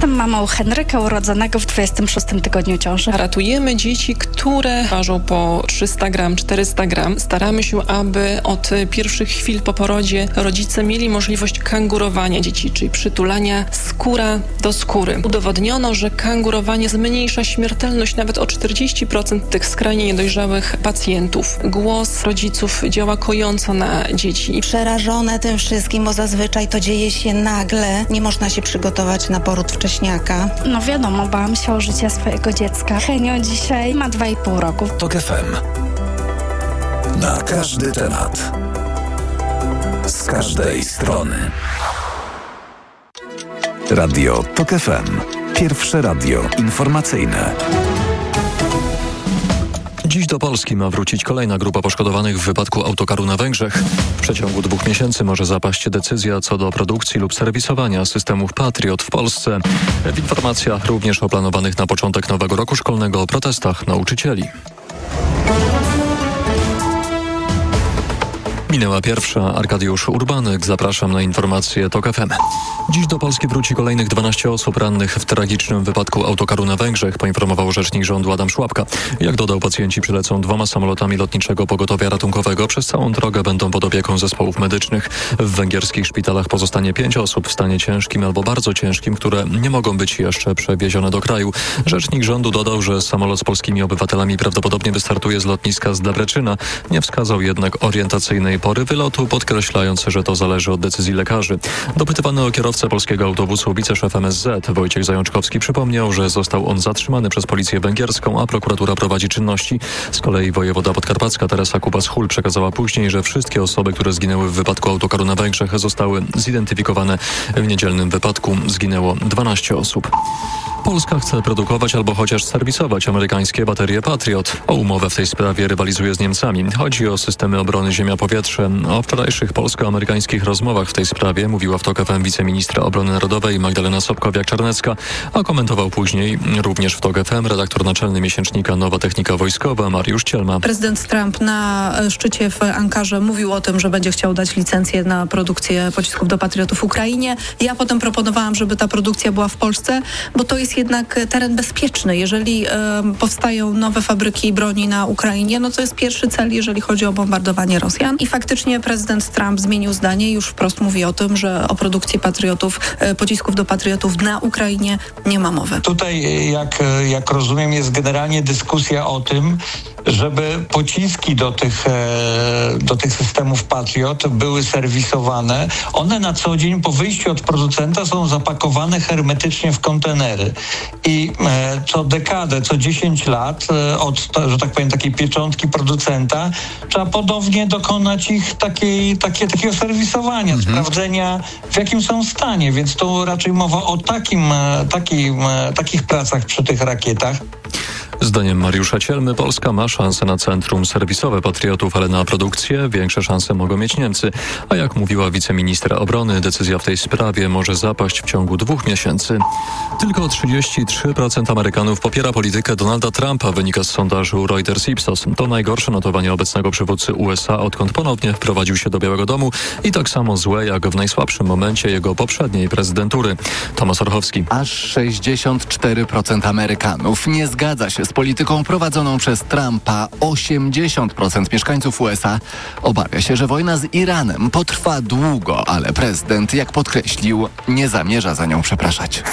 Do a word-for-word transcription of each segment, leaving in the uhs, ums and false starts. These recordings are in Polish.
Jestem mamą Henryka, urodzonego w dwudziestym szóstym tygodniu ciąży. Ratujemy dzieci, które ważą po trzysta gram, czterysta gram. Staramy się, aby od pierwszych chwil po porodzie rodzice mieli możliwość kangurowania dzieci, czyli przytulania skóra do skóry. Udowodniono, że kangurowanie zmniejsza śmiertelność nawet o czterdzieści procent tych skrajnie niedojrzałych pacjentów. Głos rodziców działa kojąco na dzieci. Przerażone tym wszystkim, bo zazwyczaj to dzieje się nagle. Nie można się przygotować na poród wcześniaka. No wiadomo, bałam się o życie swojego dziecka. Henio dzisiaj ma dwa i pół roku. TOK F M. Na każdy temat. Z każdej strony. Radio TOK F M. Pierwsze radio informacyjne. Dziś do Polski ma wrócić kolejna grupa poszkodowanych w wypadku autokaru na Węgrzech. W przeciągu dwóch miesięcy może zapaść decyzja co do produkcji lub serwisowania systemów Patriot w Polsce. W informacjach również o planowanych na początek nowego roku szkolnego protestach nauczycieli. Minęła pierwsza. Arkadiusz Urbanek. Zapraszam na informacje TOK F M. Dziś do Polski wróci kolejnych dwanaście osób rannych w tragicznym wypadku autokaru na Węgrzech, poinformował rzecznik rządu Adam Szłapka. Jak dodał, pacjenci przylecą dwoma samolotami lotniczego pogotowia ratunkowego. Przez całą drogę będą pod opieką zespołów medycznych. W węgierskich szpitalach pozostanie pięć osób w stanie ciężkim albo bardzo ciężkim, które nie mogą być jeszcze przewiezione do kraju. Rzecznik rządu dodał, że samolot z polskimi obywatelami prawdopodobnie wystartuje z lotniska z Debreczyna. Nie wskazał jednak orientacyjnej pory wylotu, podkreślając, że to zależy od decyzji lekarzy. Dopytywany o kierowcę polskiego autobusu wiceszef M S Z Wojciech Zajączkowski przypomniał, że został on zatrzymany przez policję węgierską, a prokuratura prowadzi czynności. Z kolei wojewoda podkarpacka Teresa Kubas-Hul przekazała później, że wszystkie osoby, które zginęły w wypadku autokaru na Węgrzech, zostały zidentyfikowane. W niedzielnym wypadku zginęło dwanaście osób. Polska chce produkować albo chociaż serwisować amerykańskie baterie Patriot. O umowę w tej sprawie rywalizuje z Niemcami. Chodzi o systemy obrony ziemia-powietrze. O wczorajszych polsko-amerykańskich rozmowach w tej sprawie mówiła w TOK F M wiceministra obrony narodowej Magdalena Sobkowiak-Czarnecka, a komentował później również w TOK F M redaktor naczelny miesięcznika Nowa Technika Wojskowa Mariusz Cielma. Prezydent Trump na szczycie w Ankarze mówił o tym, że będzie chciał dać licencję na produkcję pocisków do Patriotów w Ukrainie. Ja potem proponowałam, żeby ta produkcja była w Polsce, bo to jest jednak teren bezpieczny. Jeżeli y, powstają nowe fabryki broni na Ukrainie, no to jest pierwszy cel, jeżeli chodzi o bombardowanie Rosjan. I faktycznie prezydent Trump zmienił zdanie i już wprost mówi o tym, że o produkcji patriotów, y, pocisków do patriotów na Ukrainie nie ma mowy. Tutaj, jak, jak rozumiem, jest generalnie dyskusja o tym, żeby pociski do tych, do tych systemów Patriot były serwisowane. One na co dzień po wyjściu od producenta są zapakowane hermetycznie w kontenery. I co dekadę, co dziesięć lat od, że tak powiem, takiej pieczątki producenta trzeba ponownie dokonać ich takiej, takie, takiego serwisowania, mhm. sprawdzenia, w jakim są stanie. Więc to raczej mowa o takim, takim, takich pracach przy tych rakietach. Zdaniem Mariusza Cielmy Polska ma szansę na centrum serwisowe Patriotów, ale na produkcję większe szanse mogą mieć Niemcy. A jak mówiła wiceministra obrony, decyzja w tej sprawie może zapaść w ciągu dwóch miesięcy. Tylko trzydzieści trzy procent Amerykanów popiera politykę Donalda Trumpa, wynika z sondażu Reuters-Ipsos. To najgorsze notowanie obecnego przywódcy U S A, odkąd ponownie wprowadził się do Białego Domu i tak samo złe jak w najsłabszym momencie jego poprzedniej prezydentury. Tomasz Orchowski. Aż sześćdziesiąt cztery procent Amerykanów nie zgadza się z polityką prowadzoną przez Trumpa. osiemdziesiąt procent mieszkańców U S A obawia się, że wojna z Iranem potrwa długo, ale prezydent, jak podkreślił, nie zamierza za nią przepraszać.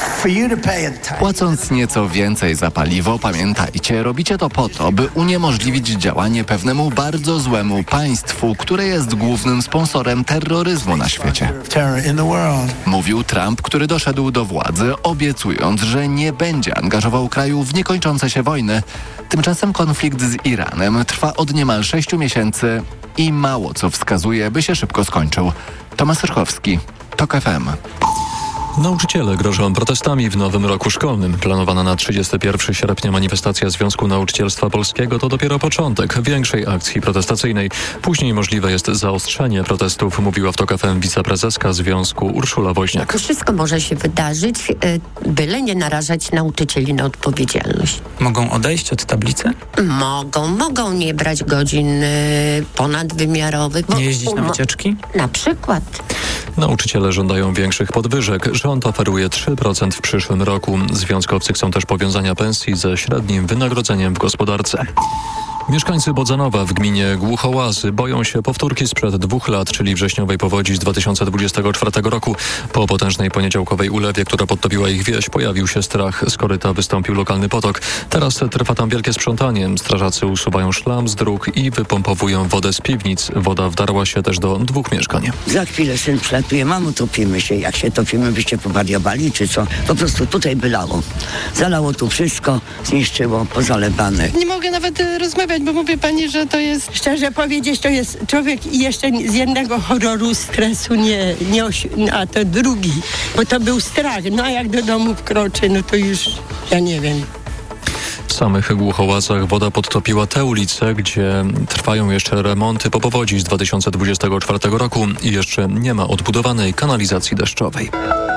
Płacąc nieco więcej za paliwo, pamiętajcie, robicie to po to, by uniemożliwić działanie pewnemu bardzo złemu państwu, które jest głównym sponsorem terroryzmu na świecie. Mówił Trump, który doszedł do władzy, obiecując, że nie będzie angażował kraju w niekończące się wojny. Tymczasem konflikt z Iranem trwa od niemal sześciu miesięcy i mało co wskazuje, by się szybko skończył. Tomasz Rychowski, TOK F M. Nauczyciele grożą protestami w nowym roku szkolnym. Planowana na trzydziestego pierwszego sierpnia manifestacja Związku Nauczycielstwa Polskiego to dopiero początek większej akcji protestacyjnej. Później możliwe jest zaostrzenie protestów, mówiła w TOK F M wiceprezeska Związku Urszula Woźniak. Wszystko może się wydarzyć, byle nie narażać nauczycieli na odpowiedzialność. Mogą odejść od tablicy? Mogą, mogą nie brać godzin ponadwymiarowych. Nie jeździć na wycieczki? Na przykład. Nauczyciele żądają większych podwyżek. Rząd oferuje trzy procent w przyszłym roku. Związkowcy chcą też powiązania pensji ze średnim wynagrodzeniem w gospodarce. Mieszkańcy Bodzanowa w gminie Głuchołazy boją się powtórki sprzed dwóch lat, czyli wrześniowej powodzi z dwa tysiące dwudziestego czwartego roku. Po potężnej poniedziałkowej ulewie, która podtopiła ich wieś, pojawił się strach. Z koryta wystąpił lokalny potok. Teraz trwa tam wielkie sprzątanie. Strażacy usuwają szlam z dróg i wypompowują wodę z piwnic. Woda wdarła się też do dwóch mieszkań. Za chwilę syn przelatuje, mamo, topimy się. Jak się topimy, byście powariowali, czy co? Po prostu tutaj bylało. Zalało tu wszystko, zniszczyło, pozalewane. Nie mogę nawet rozmawiać, bo mówię pani, że to jest, szczerze powiedzieć, to jest człowiek jeszcze z jednego horroru, stresu nie, nie osi- a to drugi, bo to był strach. No a jak do domu wkroczy, no to już, ja nie wiem. W samych Głuchołazach woda podtopiła tę ulicę, gdzie trwają jeszcze remonty po powodzi z dwa tysiące dwudziestego czwartego roku i jeszcze nie ma odbudowanej kanalizacji deszczowej.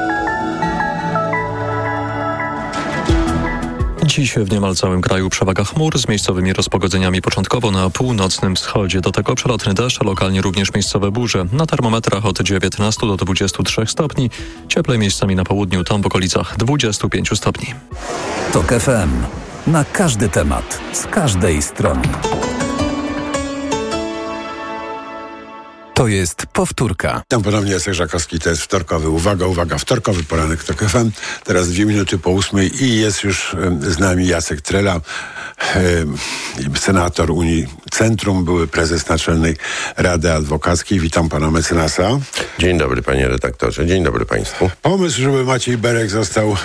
Dziś w niemal całym kraju przewaga chmur z miejscowymi rozpogodzeniami początkowo na północnym wschodzie. Do tego przelotny deszcz, a lokalnie również miejscowe burze. Na termometrach od dziewiętnastu do dwudziestu trzech stopni. Cieplej miejscami na południu, tam w okolicach dwudziestu pięciu stopni. TOK F M. Na każdy temat, z każdej strony. To jest powtórka. Tam ponownie Jacek Żakowski, to jest wtorkowy. Uwaga, uwaga, wtorkowy poranek TOK F M. Teraz dwie minuty po ósmej i jest już z nami Jacek Trela, senator Unii Centrum, były prezes Naczelnej Rady Adwokackiej. Witam pana mecenasa. Dzień dobry, panie redaktorze. Dzień dobry państwu. Pomysł, żeby Maciej Berek został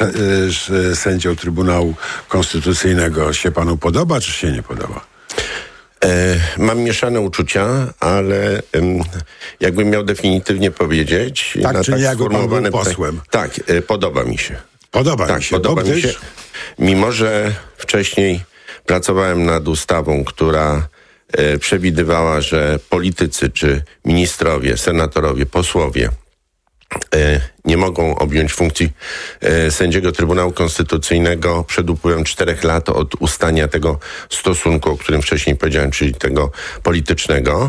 sędzią Trybunału Konstytucyjnego, się panu podoba, czy się nie podoba? E, mam mieszane uczucia, ale em, jakbym miał definitywnie powiedzieć... Tak, na czyli tak jakby pan był pytanie- posłem. Tak, e, podoba mi się. Podoba tak, mi się, podoba bo mi gdyż... się. Mimo, że wcześniej pracowałem nad ustawą, która e, przewidywała, że politycy czy ministrowie, senatorowie, posłowie e, nie mogą objąć funkcji e, sędziego Trybunału Konstytucyjnego przed upływem czterech lat od ustania tego stosunku, o którym wcześniej powiedziałem, czyli tego politycznego,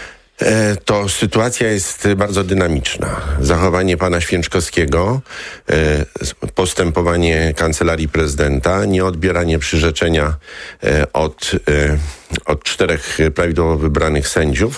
e, to sytuacja jest bardzo dynamiczna. Zachowanie pana Święczkowskiego, e, postępowanie Kancelarii Prezydenta, nieodbieranie przyrzeczenia e, od, e, od czterech prawidłowo wybranych sędziów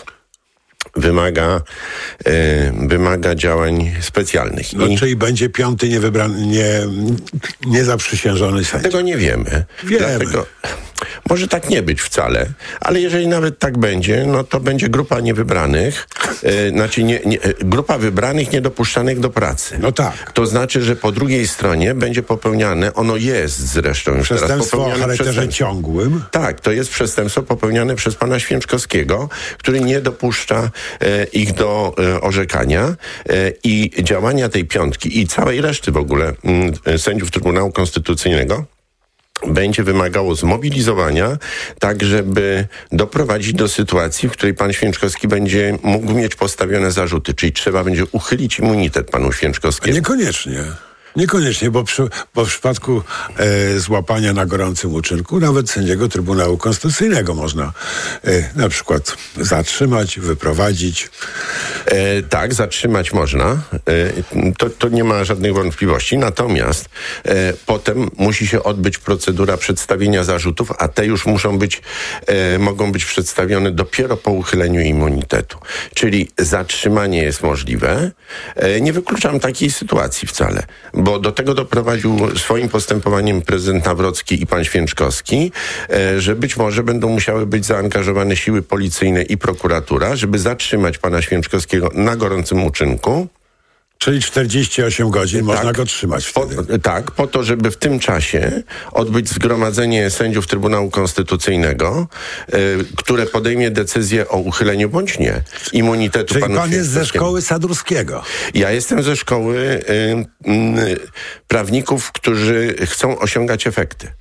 wymaga, y, wymaga działań specjalnych. No, I czyli będzie piąty niewybrany, nie, niezaprzysiężony sędzia. tego nie wiemy. Wiemy. Dlatego może tak nie być wcale, ale jeżeli nawet tak będzie, no to będzie grupa niewybranych, y, znaczy nie, nie, grupa wybranych niedopuszczanych do pracy. No tak. To znaczy, że po drugiej stronie będzie popełniane, ono jest zresztą już teraz Przestępstwo o popełniane charakterze przez... ciągłym. Tak, to jest przestępstwo popełniane przez pana Święczkowskiego, który nie dopuszcza e, ich do e, orzekania e, i działania tej piątki i całej reszty w ogóle m, sędziów Trybunału Konstytucyjnego będzie wymagało zmobilizowania, tak żeby doprowadzić do sytuacji, w której pan Święczkowski będzie mógł mieć postawione zarzuty, czyli trzeba będzie uchylić immunitet panu Święczkowskiemu. Niekoniecznie. Niekoniecznie, bo, przy, bo w przypadku e, złapania na gorącym uczynku nawet sędziego Trybunału Konstytucyjnego można e, na przykład zatrzymać, wyprowadzić. E, tak, zatrzymać można. E, to, to nie ma żadnych wątpliwości. Natomiast e, potem musi się odbyć procedura przedstawienia zarzutów, a te już muszą być, e, mogą być przedstawione dopiero po uchyleniu immunitetu. Czyli zatrzymanie jest możliwe. E, nie wykluczam takiej sytuacji wcale, bo do tego doprowadził swoim postępowaniem prezydent Nawrocki i pan Święczkowski, e, że być może będą musiały być zaangażowane siły policyjne i prokuratura, żeby zatrzymać pana Święczkowskiego na gorącym uczynku. Czyli czterdzieści osiem godzin tak, można go trzymać wtedy. Po, tak, po to, żeby w tym czasie odbyć zgromadzenie sędziów Trybunału Konstytucyjnego, y, które podejmie decyzję o uchyleniu bądź nie immunitetu Czyli panu pan jest ze Święczkowskiemu. szkoły Sadurskiego. Ja jestem ze szkoły y, y, prawników, którzy chcą osiągać efekty.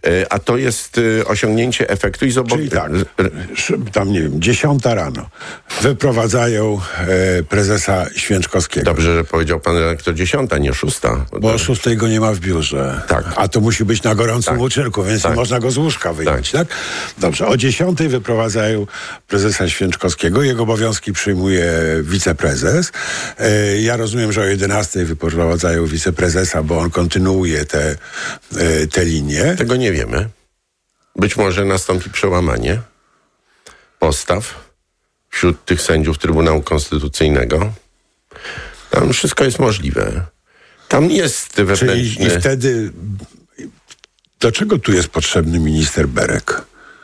A to jest osiągnięcie efektu i Czyli tak, tam nie wiem, dziesiąta rano wyprowadzają e, prezesa Święczkowskiego. Dobrze, że powiedział pan redaktor dziesiąta, nie szósta. Bo o szóstej go nie ma w biurze. Tak. A to musi być na gorącym tak. uczynku, więc tak. nie można go z łóżka wyjąć, tak? tak? Dobrze, o dziesiątej wyprowadzają prezesa Święczkowskiego, jego obowiązki przyjmuje wiceprezes. E, ja rozumiem, że o jedenastej wyprowadzają wiceprezesa, bo on kontynuuje te, e, te linie. Tego nie wiemy. Być może nastąpi przełamanie postaw wśród tych sędziów Trybunału Konstytucyjnego. Tam wszystko jest możliwe. Tam jest wewnętrzny... Czyli i wtedy do czego tu jest potrzebny minister Berek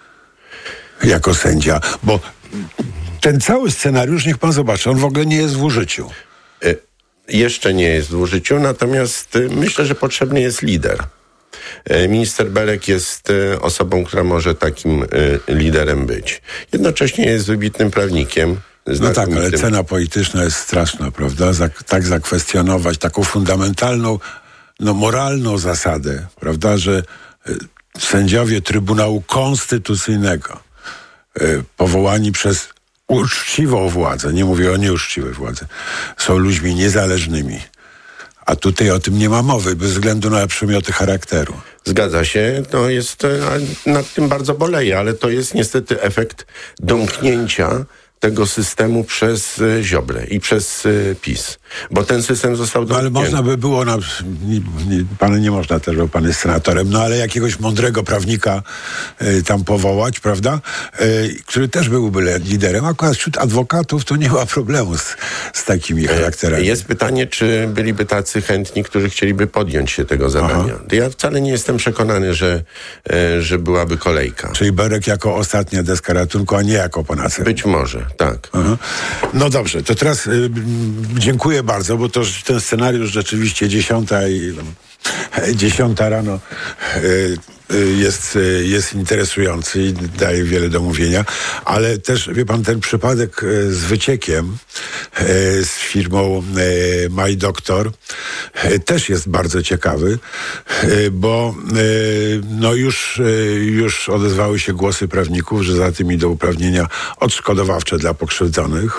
jako sędzia? Bo ten cały scenariusz, niech pan zobaczy, on w ogóle nie jest w użyciu. Y- jeszcze nie jest w użyciu, natomiast y- myślę, że potrzebny jest lider. Minister Berek jest osobą, która może takim liderem być. Jednocześnie jest wybitnym prawnikiem. No tak, ale cena polityczna jest straszna, prawda? Zak- tak zakwestionować taką fundamentalną, no moralną zasadę, prawda, że sędziowie Trybunału Konstytucyjnego powołani przez uczciwą władzę, nie mówię o nieuczciwej władzy, są ludźmi niezależnymi. A tutaj o tym nie ma mowy, bez względu na przymioty charakteru. Zgadza się, to jest, nad tym bardzo boleję, ale to jest niestety efekt domknięcia tego systemu przez Ziobrę i przez PiS. Bo ten system został domknięty. No ale można by było, na, nie, nie, pan nie można też, bo pan jest senatorem, no ale jakiegoś mądrego prawnika y, tam powołać, prawda? Y, który też byłby liderem. Akurat wśród adwokatów to nie ma problemu z, z takimi charakterami. Jest pytanie, czy byliby tacy chętni, którzy chcieliby podjąć się tego zadania. Aha. Ja wcale nie jestem przekonany, że, y, że byłaby kolejka. Czyli Berek jako ostatnia deska ratunku, a nie jako panacea. Być może, tak. Aha. No dobrze, to teraz y, dziękuję bardzo, bo to ten scenariusz rzeczywiście dziesiąta i dziesiąta rano y, y, jest, y, jest interesujący i daje wiele do mówienia, ale też, wie pan, ten przypadek y, z wyciekiem y, z firmą y, My Doctor y, też jest bardzo ciekawy, y, bo y, no już, y, już odezwały się głosy prawników, że za tym idą uprawnienia odszkodowawcze dla pokrzywdzonych.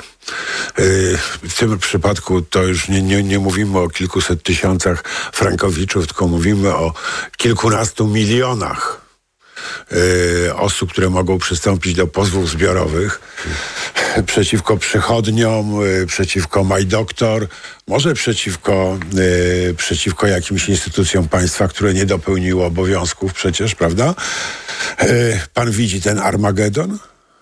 W tym przypadku to już nie, nie, nie mówimy o kilkuset tysiącach frankowiczów, tylko mówimy o kilkunastu milionach y, osób, które mogą przystąpić do pozwów zbiorowych przeciwko przychodniom, y, przeciwko My Doctor, może przeciwko, y, przeciwko jakimś instytucjom państwa, które nie dopełniły obowiązków przecież, prawda? Y, pan widzi ten Armagedon?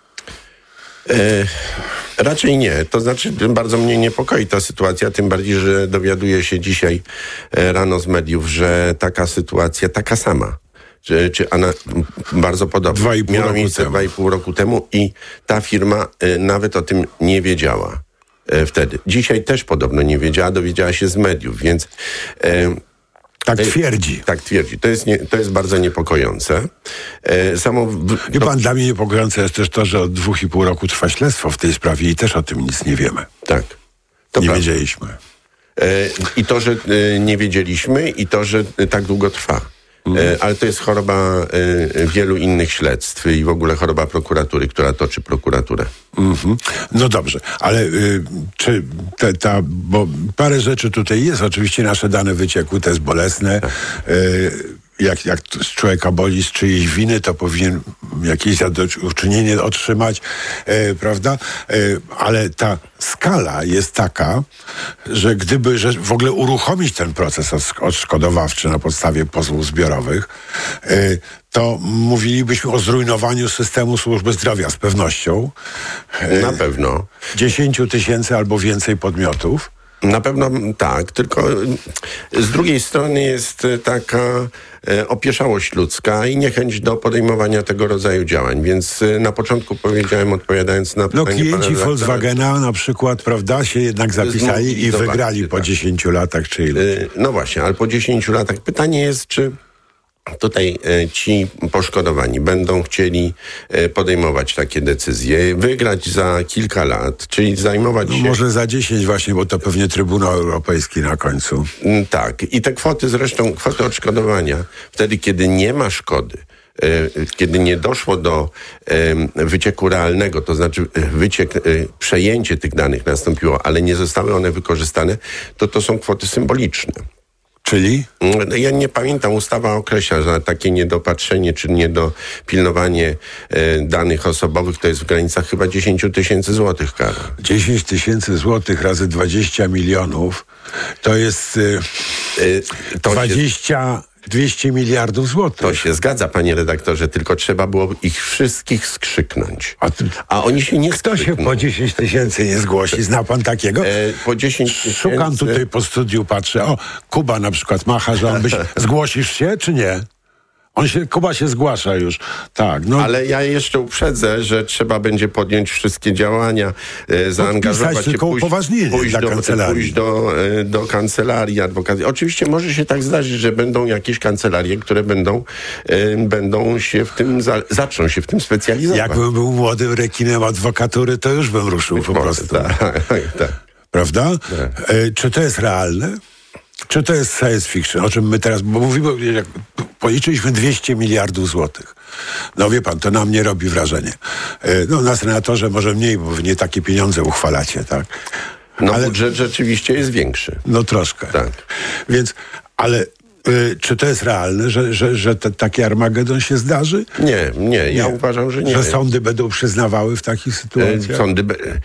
Y- Raczej nie. To znaczy bardzo mnie niepokoi ta sytuacja, tym bardziej, że dowiaduję się dzisiaj rano z mediów, że taka sytuacja, taka sama, czy, czy ana, bardzo podobna, dwa i pół miała miejsce temu. dwa i pół roku temu i ta firma y, nawet o tym nie wiedziała y, wtedy. Dzisiaj też podobno nie wiedziała, dowiedziała się z mediów, więc... Y, Tak twierdzi. Tak twierdzi. To jest, nie, to jest bardzo niepokojące. E, samo... Wie pan, dla mnie niepokojące jest też to, że od dwóch i pół roku trwa śledztwo w tej sprawie i też o tym nic nie wiemy. Tak. To nie prawda. wiedzieliśmy. E, I to, że e, nie wiedzieliśmy i to, że e, tak długo trwa. E, ale to jest choroba e, wielu innych śledztw i w ogóle choroba prokuratury, która toczy prokuraturę. Mm-hmm. No dobrze, ale y, czy te, ta, bo parę rzeczy tutaj jest, oczywiście nasze dane wyciekły, to jest bolesne. Tak. Y, jak, jak z człowieka boli z czyjejś winy, to powinien jakieś zadośćuczynienie otrzymać, e, prawda? E, ale ta skala jest taka, że gdyby że w ogóle uruchomić ten proces odszkodowawczy na podstawie pozwów zbiorowych, e, to mówilibyśmy o zrujnowaniu systemu służby zdrowia z pewnością. E, na pewno. dziesięciu tysięcy albo więcej podmiotów. Na pewno tak, tylko z drugiej strony jest taka e, opieszałość ludzka i niechęć do podejmowania tego rodzaju działań, więc e, na początku powiedziałem, odpowiadając na no, pytanie... No klienci Volkswagena na przykład, prawda, się jednak zapisali i wygrali po dziesięciu latach, czy ile? E, no właśnie, ale po dziesięciu latach pytanie jest, czy tutaj e, ci poszkodowani będą chcieli e, podejmować takie decyzje, wygrać za kilka lat, czyli zajmować no się... Może za dziesięć właśnie, bo to pewnie Trybunał Europejski na końcu. Mm, tak. I te kwoty zresztą, kwoty odszkodowania, wtedy kiedy nie ma szkody, kiedy nie doszło do wycieku realnego, to znaczy wyciek, przejęcie tych danych nastąpiło, ale nie zostały one wykorzystane, to to są kwoty symboliczne. Czyli? Ja nie pamiętam, ustawa określa, że takie niedopatrzenie czy niedopilnowanie danych osobowych to jest w granicach chyba dziesięć tysięcy złotych kara. dziesięć tysięcy złotych razy dwadzieścia milionów to jest y, to dwadzieścia... dwieście miliardów złotych. To się zgadza, panie redaktorze, tylko trzeba było ich wszystkich skrzyknąć. A, ty, A oni się nie Kto skrzykną. się po dziesięć tysięcy nie zgłosi? Zna pan takiego? E, po dziesięć tysięcy... Szukam tutaj po studiu, patrzę. O, Kuba na przykład macha, że on byś... Zgłosisz się, czy nie? On się, Kuba się zgłasza już. Tak, no. Ale ja jeszcze uprzedzę, że trzeba będzie podjąć wszystkie działania, e, zaangażować się, pójść, pójść, do, kancelarii. pójść do, e, do kancelarii adwokacji. Oczywiście może się tak zdarzyć, że będą jakieś kancelarie, które będą, e, będą się w tym, za, zaczną się w tym specjalizować. Jakbym był młodym rekinem adwokatury, to już bym ruszył Być po może, prostu. Tak, tak. Prawda? Tak. E, czy to jest realne? Czy to jest science fiction, o czym my teraz, bo mówimy, jak policzyliśmy dwieście miliardów złotych. No wie pan, to na mnie robi wrażenie. No na senatorze może mniej, bo wy nie takie pieniądze uchwalacie, tak? No ale budżet rzeczywiście jest większy. No troszkę. Tak. Więc, ale y, czy to jest realne, że, że, że te, taki Armagedon się zdarzy? Nie, nie, ja nie. uważam, że nie. Że sądy będą przyznawały w takich sytuacjach? Sądy,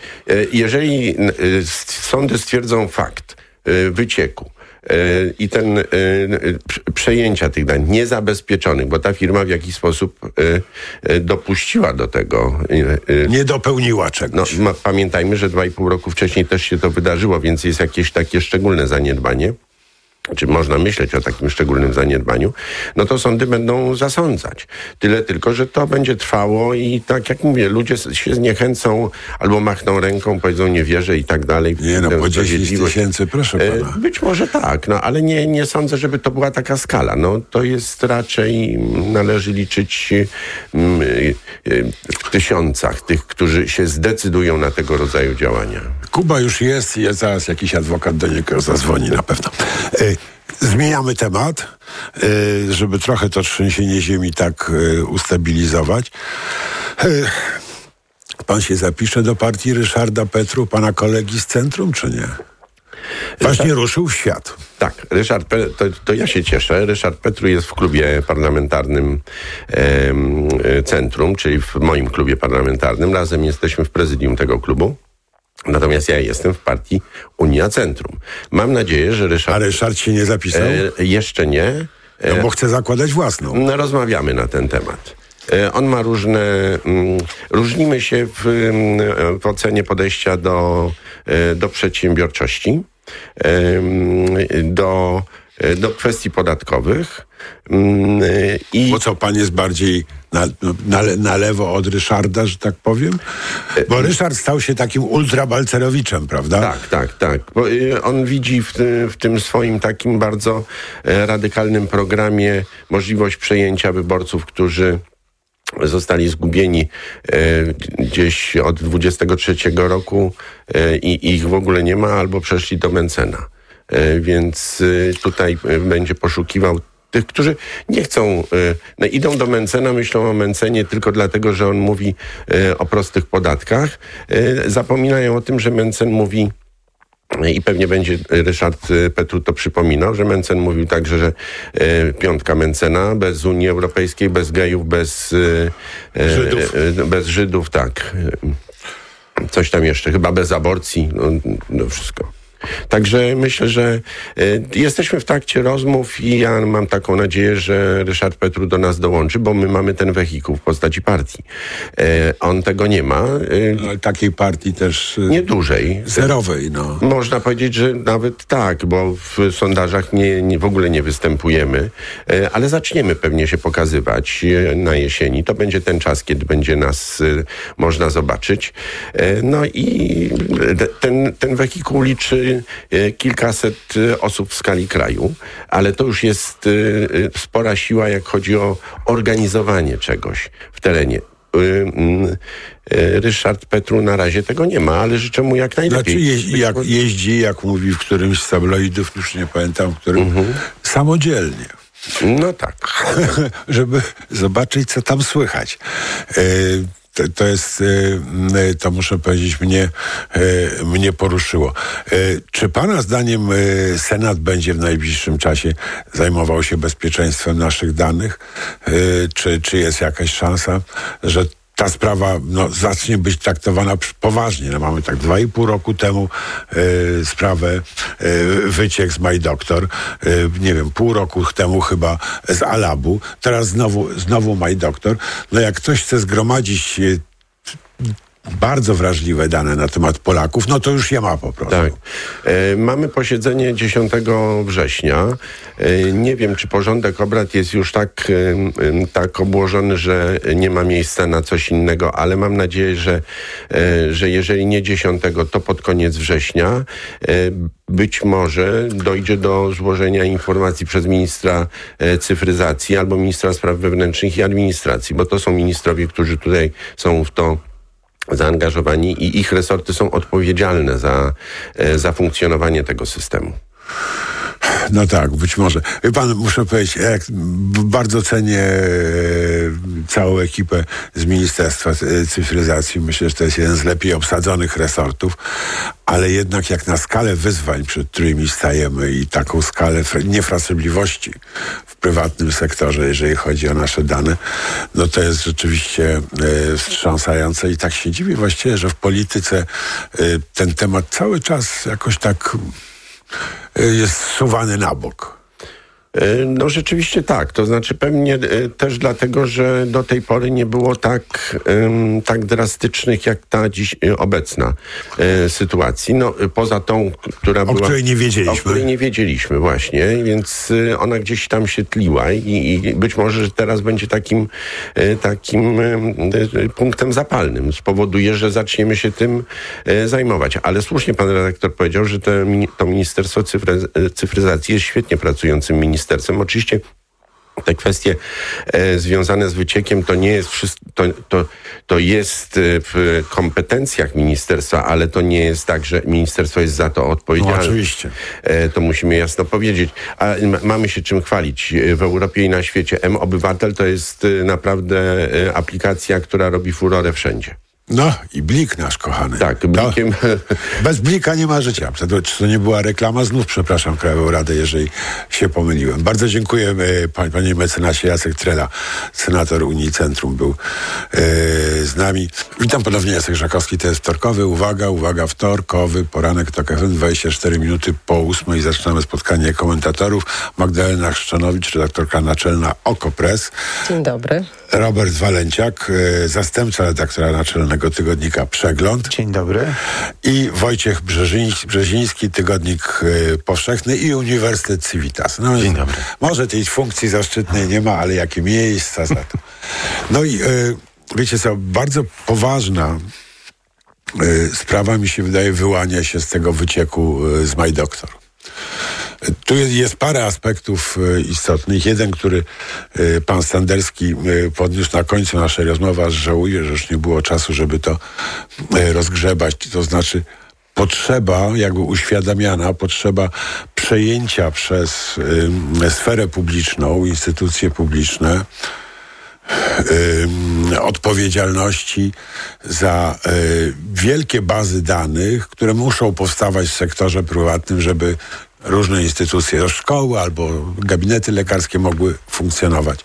jeżeli sądy stwierdzą fakt wycieku, i ten y, y, przejęcia tych danych niezabezpieczonych, bo ta firma w jakiś sposób y, y, dopuściła do tego. Y, y, nie dopełniła czegoś. No, ma, pamiętajmy, że dwa i pół roku wcześniej też się to wydarzyło, więc jest jakieś takie szczególne zaniedbanie. Czy można myśleć o takim szczególnym zaniedbaniu, no to sądy będą zasądzać. Tyle tylko, że to będzie trwało i tak jak mówię, ludzie się zniechęcą albo machną ręką, powiedzą nie wierzę i tak dalej. Nie no, po dziesięć tysięcy, proszę pana. Być może tak, no ale nie, nie sądzę, żeby to była taka skala. No to jest raczej, należy liczyć w tysiącach tych, którzy się zdecydują na tego rodzaju działania. Kuba już jest i jest zaraz jakiś adwokat do niego zadzwoni na pewno. Zmieniamy temat, żeby trochę to trzęsienie ziemi tak ustabilizować. Pan się zapisze do partii Ryszarda Petru, pana kolegi z centrum, czy nie? Właśnie Ryszard... ruszył w świat. Tak, Ryszard Pe... to, to ja się cieszę. Ryszard Petru jest w klubie parlamentarnym e, Centrum, czyli w moim klubie parlamentarnym. Razem jesteśmy w prezydium tego klubu. Natomiast ja jestem w partii Unia Centrum. Mam nadzieję, że Ryszard... A Ryszard się nie zapisał? E, jeszcze nie. E, no bo chce zakładać własną. No, rozmawiamy na ten temat. E, on ma różne... Mm, różnimy się w, w ocenie podejścia do, e, do przedsiębiorczości, e, do, do kwestii podatkowych. I... Bo co, pan jest bardziej na, na, na lewo od Ryszarda, że tak powiem? Bo Ryszard stał się takim ultrabalcerowiczem, prawda? Tak, tak, tak. Bo on widzi w, w tym swoim takim bardzo radykalnym programie możliwość przejęcia wyborców, którzy zostali zgubieni e, gdzieś od dwudziestego trzeciego roku e, i ich w ogóle nie ma, albo przeszli do Mentzena. E, więc e, tutaj będzie poszukiwał tych, którzy nie chcą, no, idą do Mentzena, myślą o Mentzenie tylko dlatego, że on mówi o prostych podatkach. Zapominają o tym, że Mentzen mówi, i pewnie będzie Ryszard Petru to przypominał, że Mentzen mówił także, że piątka Mentzena bez Unii Europejskiej, bez gejów, bez Żydów, bez Żydów tak. Coś tam jeszcze, chyba bez aborcji, no, no wszystko. Także myślę, że y, jesteśmy w trakcie rozmów i ja mam taką nadzieję, że Ryszard Petru do nas dołączy, bo my mamy ten wehikuł w postaci partii. Y, on tego nie ma. Y, no, takiej partii też... Y, nie dużej. Zerowej, no. Można powiedzieć, że nawet tak, bo w sondażach nie, nie, w ogóle nie występujemy, y, ale zaczniemy pewnie się pokazywać y, na jesieni. To będzie ten czas, kiedy będzie nas y, można zobaczyć. Y, no i ten, ten wehikuł liczy kilkaset osób w skali kraju, ale to już jest spora siła, jak chodzi o organizowanie czegoś w terenie. Ryszard Petru na razie tego nie ma, ale życzę mu jak najlepiej. Znaczy jeździ, jak, jeździ, jak mówi w którymś z tabloidów, już nie pamiętam, w którym, uh-huh. samodzielnie. No tak. Żeby zobaczyć, co tam słychać. To, to jest, to muszę powiedzieć, mnie, mnie poruszyło. Czy pana zdaniem Senat będzie w najbliższym czasie zajmował się bezpieczeństwem naszych danych? Czy, czy jest jakaś szansa, że ta sprawa no, zacznie być traktowana poważnie? No, mamy tak dwa i pół roku temu y, sprawę y, wyciek z MyDoktor, y, nie wiem, pół roku temu chyba z Alabu, teraz znowu, znowu MyDoktor. No jak ktoś chce zgromadzić y, bardzo wrażliwe dane na temat Polaków, no to już je ma po prostu. Tak. E, mamy posiedzenie dziesiątego września. E, nie wiem, czy porządek obrad jest już tak, e, tak obłożony, że nie ma miejsca na coś innego, ale mam nadzieję, że, e, że jeżeli nie dziesiątego, to pod koniec września e, być może dojdzie do złożenia informacji przez ministra e, cyfryzacji albo ministra spraw wewnętrznych i administracji, bo to są ministrowie, którzy tutaj są w to zaangażowani i ich resorty są odpowiedzialne za, za funkcjonowanie tego systemu. No tak, być może. Wie pan, muszę powiedzieć, jak bardzo cenię całą ekipę z Ministerstwa Cyfryzacji. Myślę, że to jest jeden z lepiej obsadzonych resortów, ale jednak jak na skalę wyzwań, przed którymi stajemy i taką skalę niefrasobliwości w prywatnym sektorze, jeżeli chodzi o nasze dane, no to jest rzeczywiście e, wstrząsające i tak się dziwię właściwie, że w polityce e, ten temat cały czas jakoś tak jest zsuwany na bok. No rzeczywiście tak, to znaczy pewnie też dlatego, że do tej pory nie było tak, tak drastycznych jak ta dziś obecna sytuacji. No poza tą, która o była... O której nie wiedzieliśmy. O której nie wiedzieliśmy właśnie, więc ona gdzieś tam się tliła i, i być może że teraz będzie takim, takim punktem zapalnym. Spowoduje, że zaczniemy się tym zajmować. Ale słusznie pan redaktor powiedział, że to, to Ministerstwo Cyfry, Cyfryzacji jest świetnie pracującym ministerstwem. Oczywiście te kwestie e, związane z wyciekiem to nie jest wszystko, to, to, to jest w kompetencjach ministerstwa, ale to nie jest tak, że ministerstwo jest za to odpowiedzialne. No, oczywiście. E, to musimy jasno powiedzieć. A m- mamy się czym chwalić w Europie i na świecie. M-Obywatel to jest e, naprawdę e, aplikacja, która robi furorę wszędzie. No i Blik nasz kochany. Tak, Blikiem. No, bez Blika nie ma życia. Czy to nie była reklama? Znów przepraszam Krajową Radę, jeżeli się pomyliłem. Bardzo dziękuję pan, panie mecenasie Jacek Trela, senator Unii Centrum był e, z nami. Witam ponownie, Jacek Żakowski, to jest wtorkowy. Uwaga, uwaga, wtorkowy poranek TOK F M, dwadzieścia cztery minuty po ósmej. Zaczynamy spotkanie komentatorów. Magdalena Chrzczanowicz, redaktorka naczelna OKO.press. Dzień dobry. Robert Walenciak, zastępca redaktora naczelnego tygodnika Przegląd. Dzień dobry. I Wojciech Brzeziński, Brzeziński Tygodnik Powszechny i Uniwersytet Civitas. No, Dzień dobry. Może tej funkcji zaszczytnej nie ma, ale jakie miejsca za to. No i wiecie co, bardzo poważna sprawa mi się wydaje wyłania się z tego wycieku z MyDoktor. Tu jest, jest parę aspektów y, istotnych. Jeden, który y, pan Standerski y, podniósł na końcu naszej rozmowy, aż żałuję, że już nie było czasu, żeby to y, rozgrzebać. To znaczy potrzeba, jakby uświadamiana, potrzeba przejęcia przez y, sferę publiczną, instytucje publiczne, y, odpowiedzialności za y, wielkie bazy danych, które muszą powstawać w sektorze prywatnym, żeby różne instytucje, szkoły albo gabinety lekarskie mogły funkcjonować.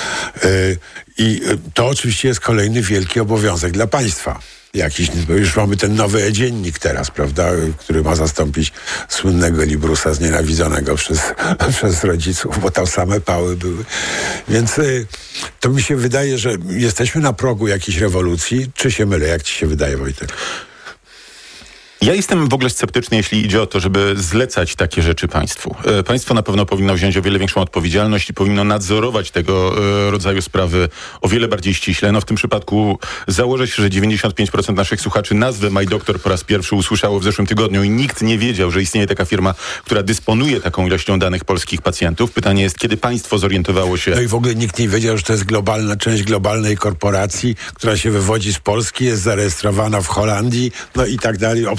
I to oczywiście jest kolejny wielki obowiązek dla państwa. Jakiś, bo już mamy ten nowy e-dziennik teraz, prawda, który ma zastąpić słynnego Librusa znienawidzonego przez, przez rodziców, bo tam same pały były. Więc to mi się wydaje, że jesteśmy na progu jakiejś rewolucji. Czy się mylę? Jak ci się wydaje, Wojtek? Ja jestem w ogóle sceptyczny, jeśli idzie o to, żeby zlecać takie rzeczy państwu. E, państwo na pewno powinno wziąć o wiele większą odpowiedzialność i powinno nadzorować tego e, rodzaju sprawy o wiele bardziej ściśle. No w tym przypadku założę się, że dziewięćdziesiąt pięć procent naszych słuchaczy nazwę MyDoktor po raz pierwszy usłyszało w zeszłym tygodniu i nikt nie wiedział, że istnieje taka firma, która dysponuje taką ilością danych polskich pacjentów. Pytanie jest, kiedy państwo zorientowało się... No i w ogóle nikt nie wiedział, że to jest globalna część globalnej korporacji, która się wywodzi z Polski, jest zarejestrowana w Holandii, no i tak dalej, obsługuje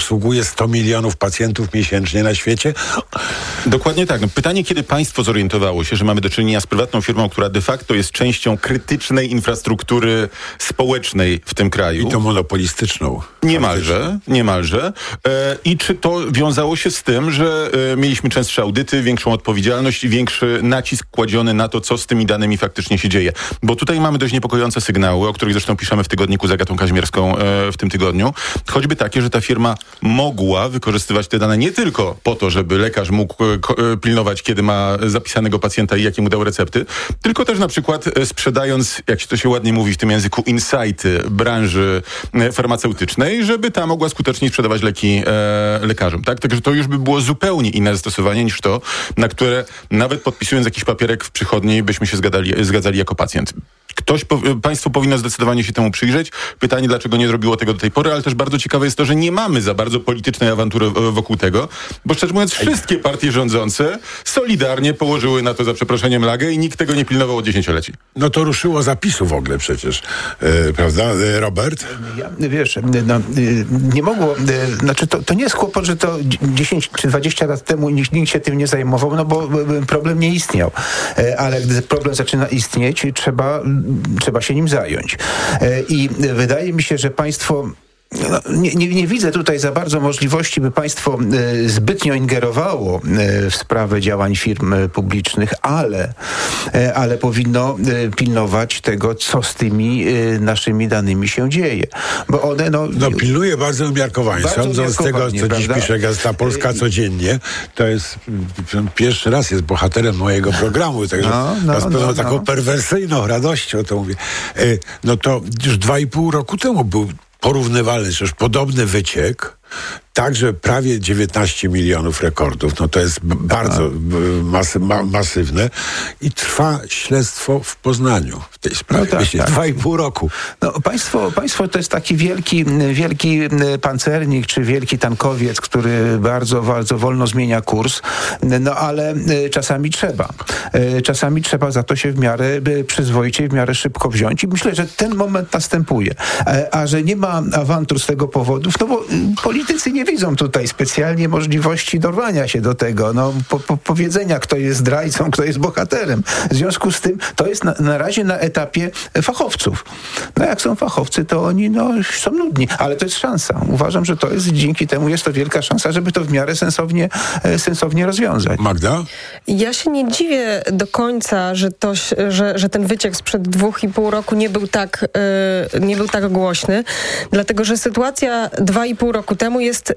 obsługuje sto milionów pacjentów miesięcznie na świecie. Dokładnie tak. No, pytanie, kiedy państwo zorientowało się, że mamy do czynienia z prywatną firmą, która de facto jest częścią krytycznej infrastruktury społecznej w tym kraju. I to monopolistyczną. Niemalże, niemalże. E, I czy to wiązało się z tym, że e, mieliśmy częstsze audyty, większą odpowiedzialność i większy nacisk kładziony na to, co z tymi danymi faktycznie się dzieje. Bo tutaj mamy dość niepokojące sygnały, o których zresztą piszemy w tygodniku z Agatą Kazimierską e, w tym tygodniu. Choćby takie, że ta firma mogła wykorzystywać te dane nie tylko po to, żeby lekarz mógł e, ko, e, pilnować, kiedy ma zapisanego pacjenta i jakie mu dał recepty, tylko też na przykład e, sprzedając, jak się to się ładnie mówi w tym języku, insighty branży e, farmaceutycznej, żeby ta mogła skutecznie sprzedawać leki e, lekarzom. Tak? Także to już by było zupełnie inne zastosowanie niż to, na które nawet podpisując jakiś papierek w przychodni byśmy się zgadzali, zgadzali jako pacjent. Ktoś, państwo powinno zdecydowanie się temu przyjrzeć. Pytanie, dlaczego nie zrobiło tego do tej pory, ale też bardzo ciekawe jest to, że nie mamy za bardzo politycznej awantury wokół tego, bo szczerze mówiąc wszystkie partie rządzące solidarnie położyły na to za przeproszeniem lagę i nikt tego nie pilnował od dziesięcioleci. No to ruszyło zapisu w ogóle przecież, yy, prawda, yy, Robert? Ja, wiesz, no, yy, nie mogło, yy, znaczy to, to nie jest kłopot, że to dziesięć czy dwadzieścia lat temu nikt, nikt się tym nie zajmował, no bo yy, problem nie istniał. Yy, ale gdy problem zaczyna istnieć, trzeba trzeba się nim zająć. I wydaje mi się, że państwo... No, nie, nie, nie widzę tutaj za bardzo możliwości, by państwo y, zbytnio ingerowało y, w sprawę działań firm y, publicznych, ale, y, ale powinno y, pilnować tego, co z tymi y, naszymi danymi się dzieje. Bo one, no... No pilnuje bardzo umiarkowanie. Sądząc z tego, co dziś pisze Gazeta Polska codziennie, to jest pierwszy raz jest bohaterem mojego programu, także no, no, z pewną no, taką no. perwersyjną radością to mówię. Y, no to już dwa i pół roku temu był porównywalny, czy już podobny wyciek, także prawie dziewiętnaście milionów rekordów, no to jest b- bardzo masy, ma, masywne i trwa śledztwo w Poznaniu w tej sprawie. No tak, tak. Dwa i pół roku. No, państwo, państwo to jest taki wielki, wielki pancernik, czy wielki tankowiec, który bardzo, bardzo wolno zmienia kurs, no ale czasami trzeba. Czasami trzeba za to się w miarę przyzwoicie, w miarę szybko wziąć i myślę, że ten moment następuje. A, a że nie ma awantur z tego powodów, no bo politycy nie widzą tutaj specjalnie możliwości dorwania się do tego, no po, po, powiedzenia, kto jest zdrajcą, kto jest bohaterem. W związku z tym to jest na, na razie na etapie fachowców. No jak są fachowcy, to oni no, są nudni, ale to jest szansa. Uważam, że to jest, dzięki temu jest to wielka szansa, żeby to w miarę sensownie, sensownie rozwiązać. Magda? Ja się nie dziwię do końca, że, to, że, że ten wyciek sprzed dwóch i pół roku nie był tak, yy, nie był tak głośny, dlatego że sytuacja dwa i pół roku temu jest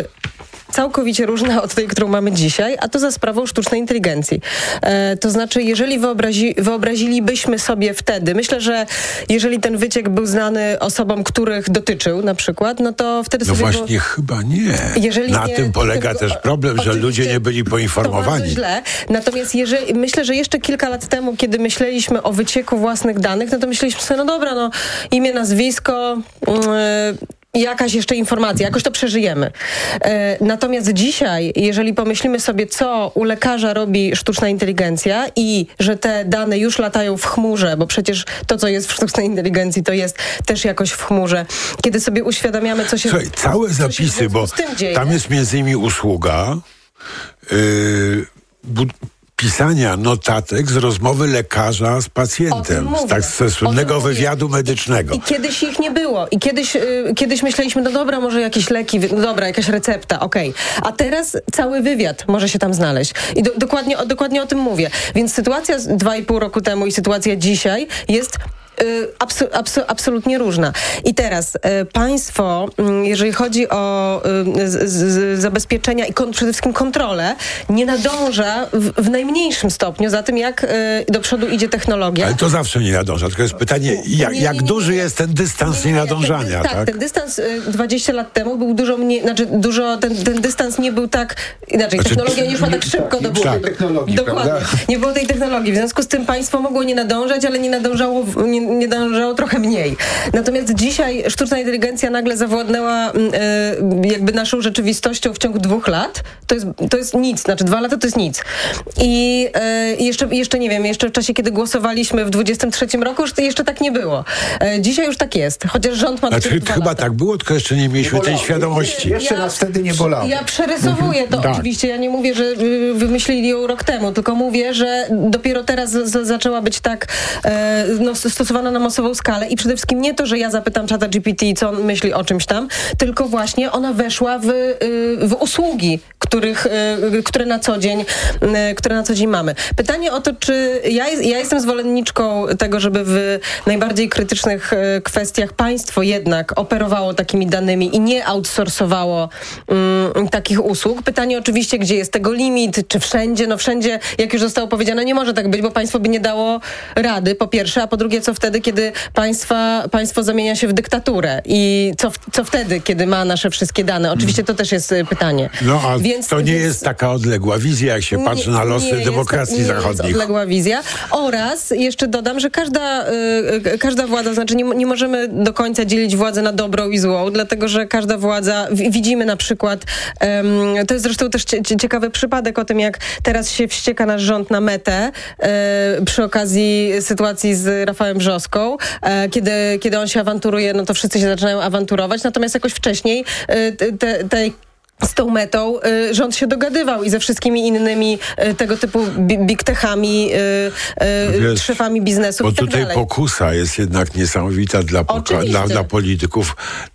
y, całkowicie różna od tej, którą mamy dzisiaj, a to za sprawą sztucznej inteligencji. E, to znaczy, jeżeli wyobrazi, wyobrazilibyśmy sobie wtedy, myślę, że jeżeli ten wyciek był znany osobom, których dotyczył na przykład, no to wtedy no sobie... No właśnie, go, chyba nie. Jeżeli na nie, tym polega też problem, że ludzie nie byli poinformowani. To źle. Natomiast jeżeli, myślę, że jeszcze kilka lat temu, kiedy myśleliśmy o wycieku własnych danych, no to myśleliśmy sobie, no dobra, no imię, nazwisko... Yy, jakaś jeszcze informacja, jakoś to przeżyjemy. E, natomiast dzisiaj, jeżeli pomyślimy sobie, co u lekarza robi sztuczna inteligencja i że te dane już latają w chmurze, bo przecież to, co jest w sztucznej inteligencji, to jest też jakoś w chmurze. Kiedy sobie uświadamiamy, co się... Słuchaj, całe zapisy, bo tam jest między innymi usługa yy, bud- pisania notatek z rozmowy lekarza z pacjentem, z tak ze słynnego wywiadu medycznego. I kiedyś ich nie było. I kiedyś, y, kiedyś myśleliśmy, no dobra, może jakieś leki, no dobra, jakaś recepta, okej. Okay. A teraz cały wywiad może się tam znaleźć. I do, dokładnie, o, dokładnie o tym mówię. Więc sytuacja z dwa i pół roku temu i sytuacja dzisiaj jest Absu, absu, absolutnie różna. I teraz e, państwo, jeżeli chodzi o e, z, z, zabezpieczenia i kon, przede wszystkim kontrolę, nie nadąża w, w najmniejszym stopniu za tym, jak e, do przodu idzie technologia. Ale to zawsze nie nadąża. Tylko jest pytanie, jak, nie, nie, nie, duży jest ten dystans nie, nie, nienadążania? Tak, tak, ten dystans y, dwadzieścia lat temu był dużo mniej, znaczy dużo, ten, ten dystans nie był tak, inaczej, znaczy, technologia nie szła tak szybko do tak, technologii, dokładnie. Prawda? Nie było tej technologii. W związku z tym państwo mogło nie nadążać, ale nie nadążało, nie, nie dążało trochę mniej. Natomiast dzisiaj sztuczna inteligencja nagle zawładnęła y, jakby naszą rzeczywistością w ciągu dwóch lat. To jest, to jest nic, znaczy dwa lata to jest nic. I y, jeszcze, jeszcze nie wiem, jeszcze w czasie, kiedy głosowaliśmy w dwudziestym trzecim roku, już jeszcze tak nie było. Y, dzisiaj już tak jest, chociaż rząd ma... Znaczy, chyba lata. Tak było, tylko jeszcze nie mieliśmy nie tej świadomości. Nie, jeszcze ja, nas wtedy nie bolało. Ja przerysowuję to tak. Oczywiście, ja nie mówię, że y, wymyślili ją rok temu, tylko mówię, że dopiero teraz z, z, zaczęła być tak e, no, stosowana na masową skalę i przede wszystkim nie to, że ja zapytam czata G P T, co on myśli o czymś tam, tylko właśnie ona weszła w, y, w usługi, których, y, które na co dzień, y, które na co dzień mamy. Pytanie o to, czy ja, ja jestem zwolenniczką tego, żeby w najbardziej krytycznych y, kwestiach państwo jednak operowało takimi danymi i nie outsourcowało y, takich usług. Pytanie oczywiście, gdzie jest tego limit, czy wszędzie, no wszędzie, jak już zostało powiedziane, nie może tak być, bo państwo by nie dało rady, po pierwsze, a po drugie, co wtedy, kiedy państwa, państwo zamienia się w dyktaturę i co, co wtedy, kiedy ma nasze wszystkie dane? Oczywiście to też jest pytanie. No a więc, to nie więc, jest taka odległa wizja, jak się patrzy nie, na losy nie demokracji jest, nie zachodnich. Jest odległa wizja. Oraz jeszcze dodam, że każda, y, każda władza, znaczy nie, nie możemy do końca dzielić władzy na dobrą i złą, dlatego, że każda władza, w, widzimy na przykład, um, to jest zresztą też cie, ciekawy przypadek o tym, jak teraz się wścieka nasz rząd na Metę y, przy okazji sytuacji z Rafałem Brzoską, y, kiedy, kiedy on się awanturuje, no to wszyscy się zaczynają awanturować, natomiast jakoś wcześniej y, te, te z tą Metą y, rząd się dogadywał i ze wszystkimi innymi y, tego typu bi- big techami, y, y, Wiesz, szefami biznesu bo i tak tutaj dalej. pokusa jest jednak niesamowita dla, poka- dla, dla polityków.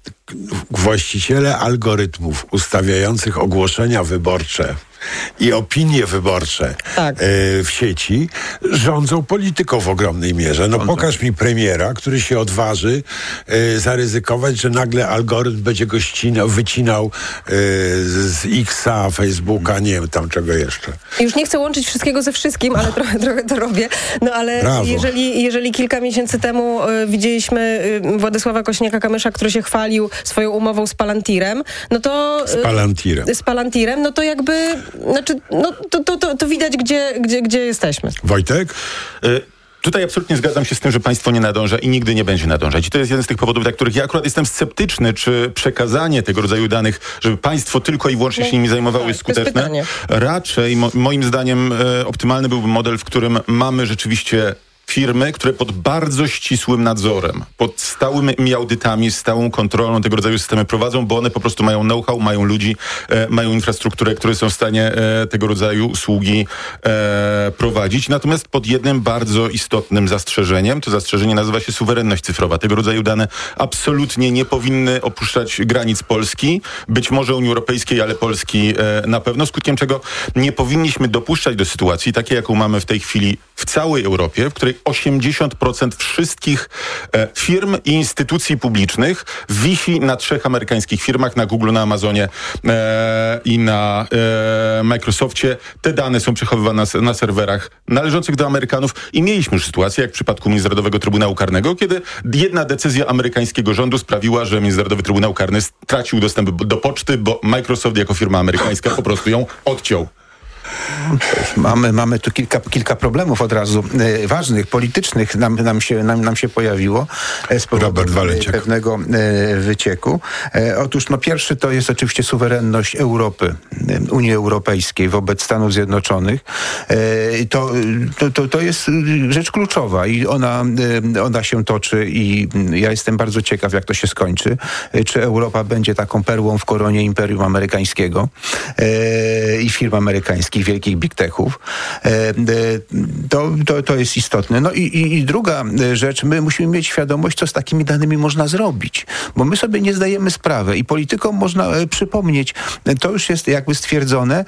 Właściciele algorytmów ustawiających ogłoszenia wyborcze i opinie wyborcze tak. y, w sieci rządzą polityką w ogromnej mierze. No pokaż mi premiera, który się odważy y, zaryzykować, że nagle algorytm będzie go ścinał, wycinał y, z Xa, Facebooka, nie wiem tam czego jeszcze. Już nie chcę łączyć wszystkiego ze wszystkim, ale trochę, trochę to robię. No ale jeżeli, jeżeli kilka miesięcy temu y, widzieliśmy y, Władysława Kośniaka-Kamysza, który się chwalił swoją umową z Palantirem, no to... Z Palantirem. Y, z Palantirem, no to jakby... Znaczy, no to, to, to, to widać, gdzie, gdzie, gdzie jesteśmy. Wojtek? Y- Tutaj absolutnie zgadzam się z tym, że państwo nie nadąża i nigdy nie będzie nadążać. I to jest jeden z tych powodów, dla których ja akurat jestem sceptyczny, czy przekazanie tego rodzaju danych, żeby państwo tylko i wyłącznie no, się nimi zajmowało, tak, jest skuteczne. Raczej mo- moim zdaniem e, optymalny byłby model, w którym mamy rzeczywiście firmy, które pod bardzo ścisłym nadzorem, pod stałymi audytami, stałą kontrolą tego rodzaju systemy prowadzą, bo one po prostu mają know-how, mają ludzi, e, mają infrastrukturę, które są w stanie e, tego rodzaju usługi e, prowadzić. Natomiast pod jednym bardzo istotnym zastrzeżeniem, to zastrzeżenie nazywa się suwerenność cyfrowa. Tego rodzaju dane absolutnie nie powinny opuszczać granic Polski, być może Unii Europejskiej, ale Polski e, na pewno, skutkiem czego nie powinniśmy dopuszczać do sytuacji takiej, jaką mamy w tej chwili w całej Europie, w której osiemdziesiąt procent wszystkich e, firm i instytucji publicznych wisi na trzech amerykańskich firmach, na Google, na Amazonie e, i na e, Microsoftie. Te dane są przechowywane na, na serwerach należących do Amerykanów i mieliśmy już sytuację, jak w przypadku Międzynarodowego Trybunału Karnego, kiedy jedna decyzja amerykańskiego rządu sprawiła, że Międzynarodowy Trybunał Karny stracił dostęp do poczty, bo Microsoft jako firma amerykańska po prostu ją odciął. Mamy, mamy tu kilka, kilka problemów od razu e, ważnych, politycznych nam, nam, się, nam, nam się pojawiło e, z powodu pewnego e, wycieku. E, otóż no, pierwszy to jest oczywiście suwerenność Europy, e, Unii Europejskiej wobec Stanów Zjednoczonych. E, to, to, to, to jest rzecz kluczowa i ona, e, ona się toczy i ja jestem bardzo ciekaw, jak to się skończy. E, czy Europa będzie taką perłą w koronie Imperium Amerykańskiego e, i firm amerykańskich, wielkich big techów. To, to, to jest istotne. No i, i, i druga rzecz, my musimy mieć świadomość, co z takimi danymi można zrobić, bo my sobie nie zdajemy sprawy i politykom można przypomnieć, to już jest jakby stwierdzone,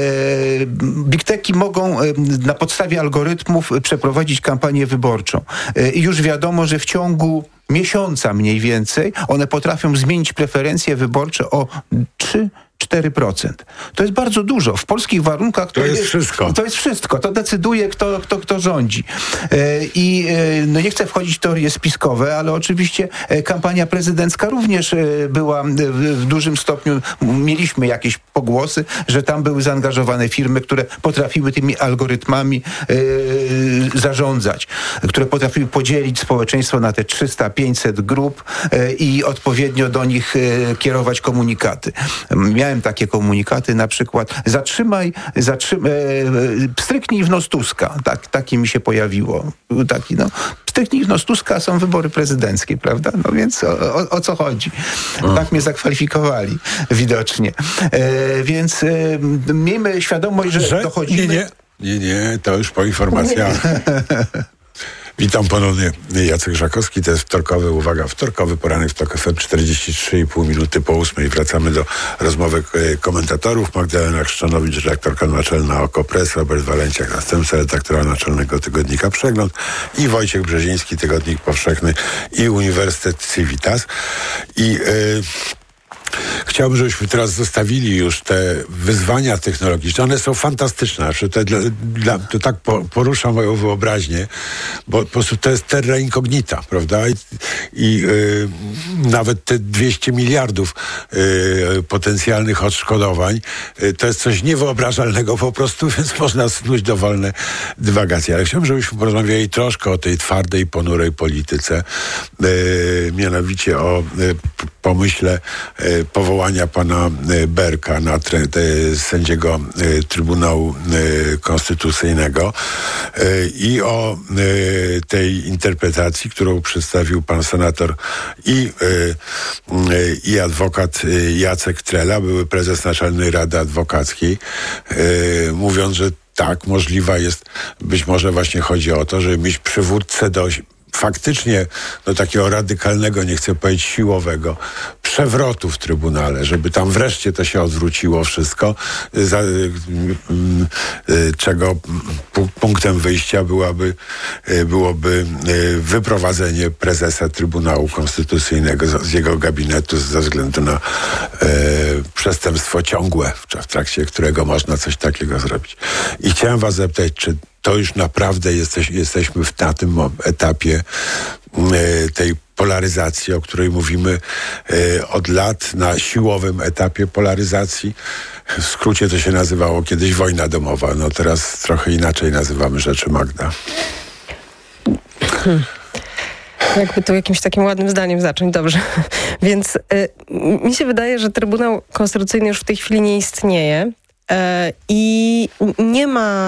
big techy mogą na podstawie algorytmów przeprowadzić kampanię wyborczą i już wiadomo, że w ciągu miesiąca mniej więcej one potrafią zmienić preferencje wyborcze o trzy cztery procent. To jest bardzo dużo. W polskich warunkach to, to jest, jest wszystko. To jest wszystko. To decyduje, kto, kto, kto rządzi. E, I e, no nie chcę wchodzić w teorie spiskowe, ale oczywiście e, kampania prezydencka również e, była w, w dużym stopniu, mieliśmy jakieś pogłosy, że tam były zaangażowane firmy, które potrafiły tymi algorytmami e, zarządzać, które potrafiły podzielić społeczeństwo na te trzysta pięćset grup e, i odpowiednio do nich e, kierować komunikaty. Miałem takie komunikaty, na przykład zatrzymaj, zatrzymaj, e, pstryknij w nos Tuska. Tak, takie mi się pojawiło. Taki, no, pstryknij w nos Tuska, są wybory prezydenckie, prawda? No więc o, o, o co chodzi? Hmm. Tak mnie zakwalifikowali widocznie. E, więc e, miejmy świadomość, że, że dochodzimy... Nie, nie, nie, nie, to już po informacjach. Witam ponownie, Jacek Żakowski, to jest wtorkowy, uwaga, wtorkowy poranek w TOK F M, czterdzieści trzy i pół minuty po ósmej. Wracamy do rozmowy komentatorów. Magdalena Chrzczanowicz, redaktorka naczelna OKO.press, Robert Walenciak, następca redaktora naczelnego tygodnika Przegląd i Wojciech Brzeziński, Tygodnik Powszechny i Uniwersytet Civitas. I... Yy, Chciałbym, żebyśmy teraz zostawili już te wyzwania technologiczne. One są fantastyczne. Znaczy to, dla, dla, to tak po, porusza moją wyobraźnię, bo po prostu to jest terra incognita, prawda? I, i yy, nawet te dwieście miliardów yy, potencjalnych odszkodowań yy, to jest coś niewyobrażalnego po prostu, więc można snuć dowolne dywagacje. Ale chciałbym, żebyśmy porozmawiali troszkę o tej twardej, ponurej polityce. Yy, mianowicie o yy, pomyśle yy, powołania pana Berka na tre, te, sędziego e, Trybunału e, Konstytucyjnego e, i o e, tej interpretacji, którą przedstawił pan senator i, e, e, i adwokat Jacek Trela, były prezes Naczelnej Rady Adwokackiej, e, mówiąc, że tak, możliwa jest, być może właśnie chodzi o to, żeby mieć przywódcę do faktycznie do takiego radykalnego, nie chcę powiedzieć siłowego, przewrotu w Trybunale, żeby tam wreszcie to się odwróciło wszystko, za, y, y, y, czego p- punktem wyjścia byłaby, y, byłoby y, wyprowadzenie prezesa Trybunału Konstytucyjnego z, z jego gabinetu ze względu na y, przestępstwo ciągłe, w, w trakcie którego można coś takiego zrobić. I chciałem was zapytać, czy to już naprawdę jesteś, jesteśmy w, na tym etapie y, tej polaryzacji, o której mówimy y, od lat, na siłowym etapie polaryzacji. W skrócie to się nazywało kiedyś wojna domowa. No teraz trochę inaczej nazywamy rzeczy, Magda. Hmm. Jakby tu jakimś takim ładnym zdaniem zacząć, dobrze. Więc y, mi się wydaje, że Trybunał Konstytucyjny już w tej chwili nie istnieje. I nie ma...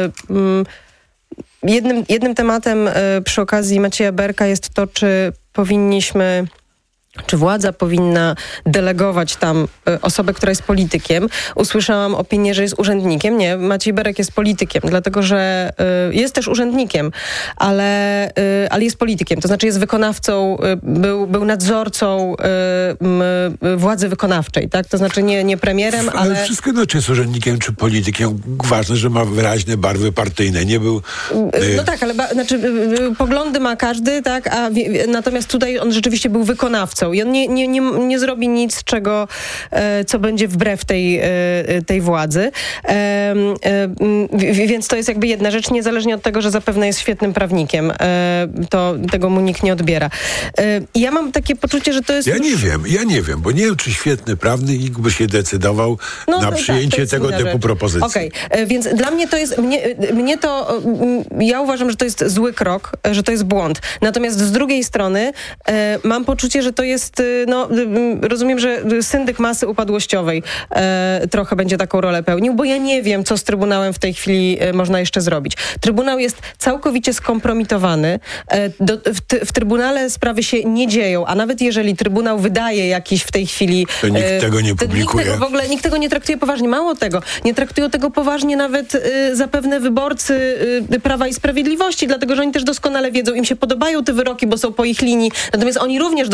Jednym, jednym tematem przy okazji Macieja Berka jest to, czy powinniśmy... Czy władza powinna delegować tam y, osobę, która jest politykiem? Usłyszałam opinię, że jest urzędnikiem. Nie, Maciej Berek jest politykiem, dlatego że y, jest też urzędnikiem, ale, y, ale jest politykiem. To znaczy jest wykonawcą, y, był, był nadzorcą y, y, władzy wykonawczej, tak? To znaczy nie, nie premierem, ale... Ale wszystko jedno, czy jest urzędnikiem, czy politykiem. Ważne, że ma wyraźne barwy partyjne. Nie był... Y... No tak, ale ba- znaczy, y, poglądy ma każdy, tak? A w- natomiast tutaj on rzeczywiście był wykonawcą. I on nie, nie, nie, nie zrobi nic, czego, e, co będzie wbrew tej, e, tej władzy. E, e, więc to jest jakby jedna rzecz, niezależnie od tego, że zapewne jest świetnym prawnikiem. E, to tego mu nikt nie odbiera. E, ja mam takie poczucie, że to jest... Ja już... nie wiem, ja nie wiem, bo nie wiem, czy świetny prawnik by się decydował no, na przyjęcie tak, tego typu rzecz. propozycji. Okej, okay. Więc dla mnie to jest... Mnie, mnie to... Ja uważam, że to jest zły krok, że to jest błąd. Natomiast z drugiej strony e, mam poczucie, że to jest jest, no, rozumiem, że syndyk masy upadłościowej e, trochę będzie taką rolę pełnił, bo ja nie wiem, co z Trybunałem w tej chwili e, można jeszcze zrobić. Trybunał jest całkowicie skompromitowany. E, do, w, w Trybunale sprawy się nie dzieją, a nawet jeżeli Trybunał wydaje jakiś w tej chwili... To nikt e, tego nie publikuje. Nikt tego, w ogóle nikt tego nie traktuje poważnie. Mało tego, nie traktują tego poważnie nawet e, zapewne wyborcy e, Prawa i Sprawiedliwości, dlatego, że oni też doskonale wiedzą, im się podobają te wyroki, bo są po ich linii, natomiast oni również doskonale wiedzą,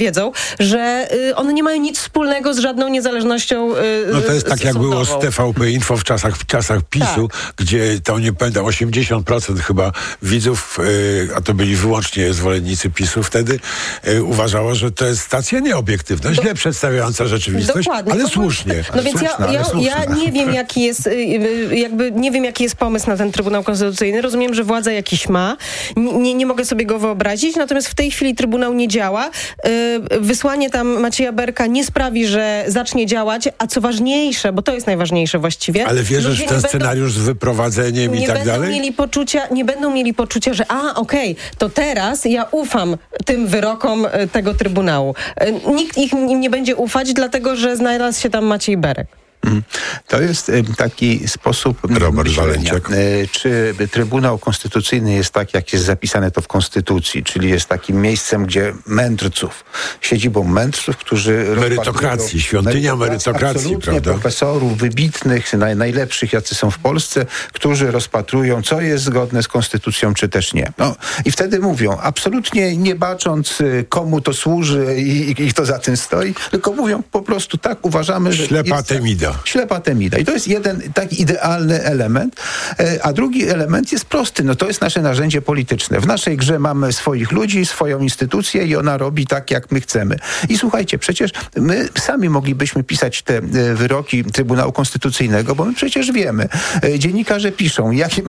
wiedzą, że y, one nie mają nic wspólnego z żadną niezależnością y, No to jest tak, jak sądową. było z T V P Info w czasach, w czasach PiSu, tak. gdzie to nie pamiętam, osiemdziesiąt procent chyba widzów, y, a to byli wyłącznie zwolennicy PiSu wtedy, y, uważało, że to jest stacja nieobiektywna, źle Do... przedstawiająca rzeczywistość, Dokładnie, ale to słusznie. No więc słuszna, ja, ja, ja nie wiem, jaki jest, jakby nie wiem, jaki jest pomysł na ten Trybunał Konstytucyjny. Rozumiem, że władza jakiś ma. Nie, nie mogę sobie go wyobrazić, natomiast w tej chwili Trybunał nie działa. Wysłanie tam Macieja Berka nie sprawi, że zacznie działać, a co ważniejsze, bo to jest najważniejsze właściwie. Ale wierzysz w ten scenariusz będą, z wyprowadzeniem i tak dalej? Mieli poczucia, nie będą mieli poczucia, że a, okej, okay, to teraz ja ufam tym wyrokom tego Trybunału. Nikt ich nie będzie ufać, dlatego że znalazł się tam Maciej Berek. To jest taki sposób Robert myślenia. Czy Trybunał Konstytucyjny jest tak, jak jest zapisane to w Konstytucji, czyli jest takim miejscem, gdzie mędrców, siedzibą mędrców, którzy... Merytokracji, świątynia merytokracji, absolutnie, prawda? Profesorów wybitnych, naj, najlepszych, jacy są w Polsce, którzy rozpatrują, co jest zgodne z Konstytucją, czy też nie. No, i wtedy mówią, absolutnie nie bacząc, komu to służy i, i kto za tym stoi, tylko mówią po prostu tak, uważamy, że... Ślepa jest, temida. Ślepa temida. I to jest jeden taki idealny element. A drugi element jest prosty. No to jest nasze narzędzie polityczne. W naszej grze mamy swoich ludzi, swoją instytucję i ona robi tak, jak my chcemy. I słuchajcie, przecież my sami moglibyśmy pisać te wyroki Trybunału Konstytucyjnego, bo my przecież wiemy. Dziennikarze piszą, jakie